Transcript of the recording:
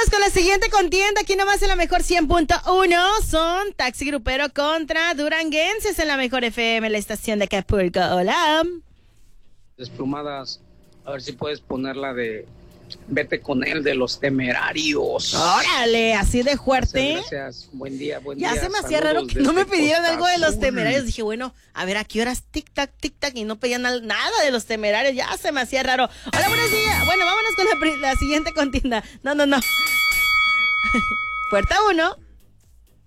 Vámonos con la siguiente contienda. Aquí nomás en la mejor 100.1 son Taxi Grupero contra Duranguenses en la mejor FM, la estación de Acapulco. Hola. Desplumadas, a ver si puedes ponerla de Vete con él de Los Temerarios. Órale, así de fuerte. Gracias, buen día, buen día. Ya se me hacía raro que no me pidieran algo de Los Temerarios. Dije, bueno, a ver, ¿a qué horas? Tic-tac, tic-tac, y no pedían nada de Los Temerarios. Ya se me hacía raro. Hola, buenos días. Bueno, vámonos con la siguiente contienda. No. Puerta 1.